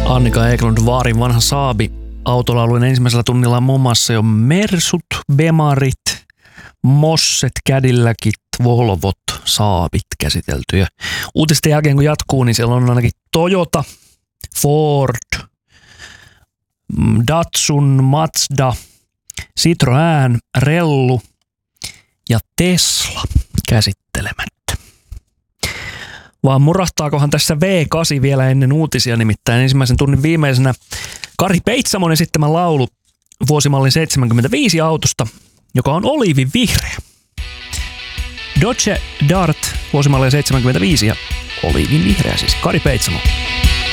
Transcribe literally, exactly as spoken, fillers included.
Annika Eklund Vaarin vanha Saabi. Autolaulujen ensimmäisellä tunnilla on muun muassa jo Mersut, Bemarit, Mosset, Cadillacit, Volvot, Saabit käsitelty. Ja uutisten jälkeen kun jatkuu, niin siellä on ainakin Toyota, Ford, Datsun, Mazda, Citroën, Rellu ja Tesla käsittelemättä. Vaan murahtaakohan tässä V kahdeksan vielä ennen uutisia, nimittäin ensimmäisen tunnin viimeisenä Kari Peitsamon esittämä laulu vuosimallin seitsemänkymmentäviisi autosta, joka on oliivivihreä. Dodge Dart vuosimallin seitsemänkymmentäviisi ja oliivivihreä siis Kari Peitsamo.